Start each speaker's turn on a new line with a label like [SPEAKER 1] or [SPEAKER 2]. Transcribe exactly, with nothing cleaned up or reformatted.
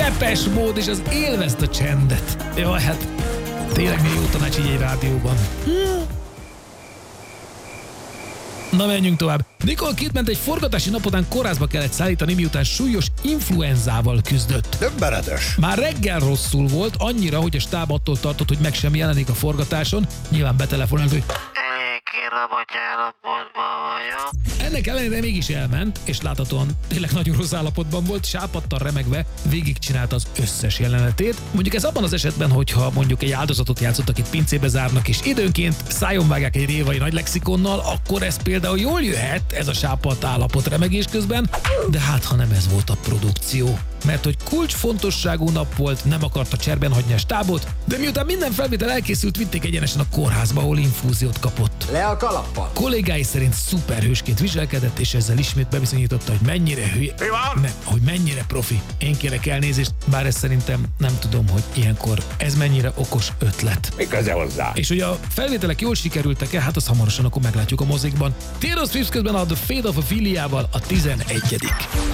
[SPEAKER 1] Depeche Mode, és az élvezd a csendet. Jaj, hát tényleg még jó tanács így egy rádióban. Na, menjünk tovább. Nicole Kidman egy forgatási nap után kórházba kellett szállítani, miután súlyos influenzával küzdött.
[SPEAKER 2] Döbbenetes.
[SPEAKER 1] Már reggel rosszul volt, annyira, hogy a stáb attól tartott, hogy meg sem jelenik a forgatáson. Nyilván betelefonált, hogy
[SPEAKER 3] Kérem, hogy állapotban vagyok.
[SPEAKER 1] ennek ellenére mégis elment, és láthatóan tényleg nagyon rossz állapotban volt, sápadtan remegve végigcsinálta az összes jelenetét. Mondjuk ez abban az esetben, hogyha mondjuk egy áldozatot játszott, akit pincébe zárnak, és időnként szájon vágják egy révai nagy lexikonnal, akkor ez például jól jöhet, ez a sápadt állapot remegés közben, de hát ha nem ez volt a produkció. Mert hogy kulcsfontosságú nap volt, nem akarta cserben hagyni a stábot, de miután minden felvétel elkészült, vitték egyenesen a kórházba, ahol infúziót kapott.
[SPEAKER 2] Le a kalappal.
[SPEAKER 1] Kollégái szerint szuperhősként viselkedett, és ezzel ismét bebizonyította, hogy mennyire hülye.
[SPEAKER 2] Mi van?
[SPEAKER 1] Nem, hogy mennyire profi. Én kérek elnézést, bár ez szerintem nem tudom, hogy ilyenkor ez mennyire okos ötlet.
[SPEAKER 2] Mi köze hozzá?
[SPEAKER 1] És hogy a felvételek jól sikerültek-e, hát azt hamarosan akkor meglátjuk a mozikban. Taylor Swift közben a The Fate of Ophelia-val a tizenegyedik